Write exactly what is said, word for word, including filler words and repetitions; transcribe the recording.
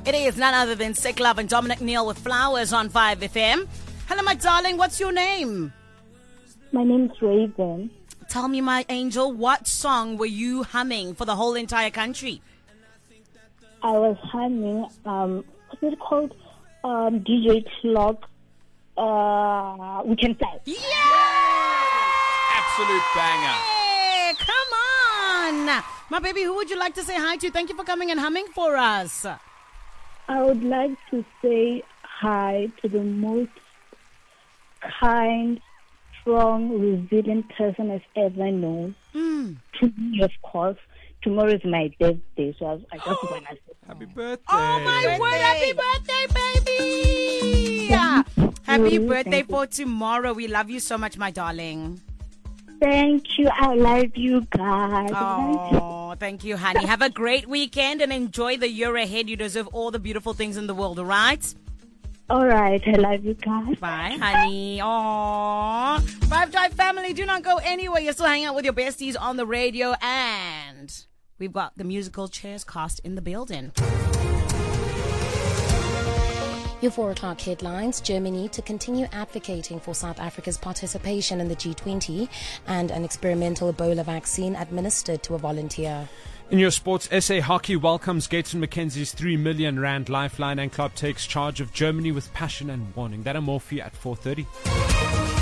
It is none other than Sick Love and Dominic Neal with Flowers on five F M. Hello, my darling. What's your name? My name's Raven. Tell me, my angel, what song were you humming for the whole entire country? I was humming, um, what's it called? Um, D J Clock. Uh, We Can Fly. Yeah! Absolute banger. Hey, come on. My baby, who would you like to say hi to? Thank you for coming and humming for us. I would like to say hi to the most kind, strong, resilient person I've ever known. Mm. To me, of course. Tomorrow is my birthday, so I, I just want to say Happy birthday. Oh, my Birthday. word. Happy birthday, baby. Yeah. Happy you. birthday Thank for tomorrow. We love you so much, my darling. thank you. I love you guys. Oh, thank you, honey. Have a great weekend and enjoy the year ahead. You deserve all the beautiful things in the world, all right? All right. I love you guys. Bye, honey. Aww. Five Drive family, do not go anywhere. You're still hanging out with your besties on the radio, and we've got the musical Chairs cast in the building. Your four o'clock headlines. Germany to continue advocating for South Africa's participation in the G twenty, and an experimental Ebola vaccine administered to a volunteer. In your sports, S A Hockey welcomes Gaten McKenzie's three million rand lifeline, and club takes charge of Germany with passion and warning. That and more for you at four thirty.